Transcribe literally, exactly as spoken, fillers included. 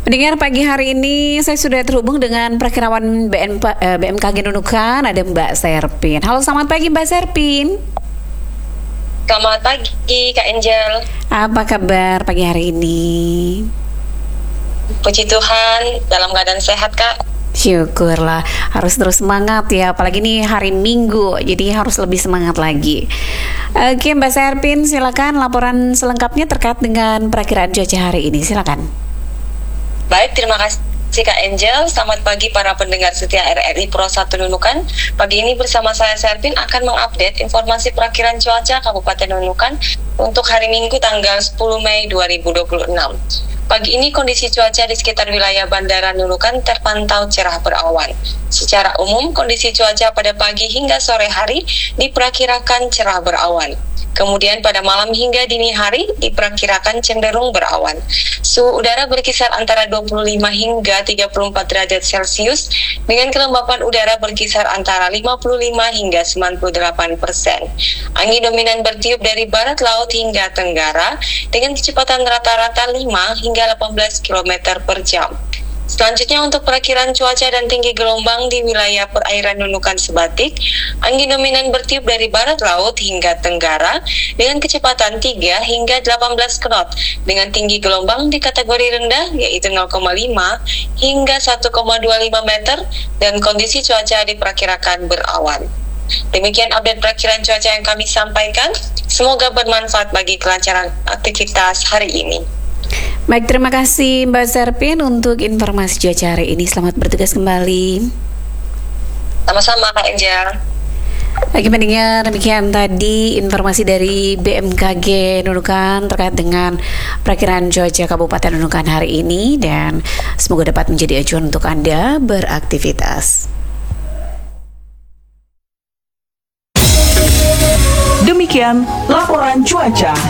Pendengar, pagi hari ini saya sudah terhubung dengan Perakirawan B M K G Nunukan, ada Mbak Serpin. Halo, selamat pagi Mbak Serpin. Selamat pagi Kak Angel. Apa kabar pagi hari ini? Puji Tuhan, dalam keadaan sehat Kak. Syukurlah, harus terus semangat ya, apalagi ini hari Minggu, jadi harus lebih semangat lagi. Oke Mbak Serpin, silakan laporan selengkapnya terkait dengan perakiraan cuaca hari ini, silakan. Baik, terima kasih Kak Angel. Selamat pagi para pendengar setia R R I Pro satu Nunukan. Pagi ini bersama saya Serpin akan mengupdate informasi perakiraan cuaca Kabupaten Nunukan untuk hari Minggu tanggal sepuluh Mei dua ribu dua puluh enam. Pagi ini kondisi cuaca di sekitar wilayah Bandara Nunukan terpantau cerah berawan. Secara umum, kondisi cuaca pada pagi hingga sore hari diperkirakan cerah berawan. Kemudian pada malam hingga dini hari diperkirakan cenderung berawan. Suhu udara berkisar antara dua puluh lima hingga tiga puluh empat derajat Celcius dengan kelembapan udara berkisar antara lima puluh lima hingga sembilan puluh delapan persen. Angin dominan bertiup dari barat laut hingga tenggara dengan kecepatan rata-rata lima hingga delapan belas kilometer per jam. Selanjutnya untuk perakiraan cuaca dan tinggi gelombang di wilayah perairan Nunukan Sebatik, angin dominan bertiup dari barat laut hingga tenggara dengan kecepatan tiga hingga delapan belas knot dengan tinggi gelombang di kategori rendah yaitu nol koma lima hingga satu koma dua lima meter dan kondisi cuaca diperkirakan berawan. Demikian update perakiraan cuaca yang kami sampaikan. Semoga bermanfaat bagi kelancaran aktivitas hari ini. Baik, terima kasih Mbak Serpin untuk informasi cuaca hari ini. Selamat bertugas kembali. Sama-sama Kak Angel. Bagi pendengar, demikian tadi informasi dari B M K G Nunukan terkait dengan perakiraan cuaca Kabupaten Nunukan hari ini, dan semoga dapat menjadi acuan untuk Anda beraktivitas. Demikian laporan cuaca.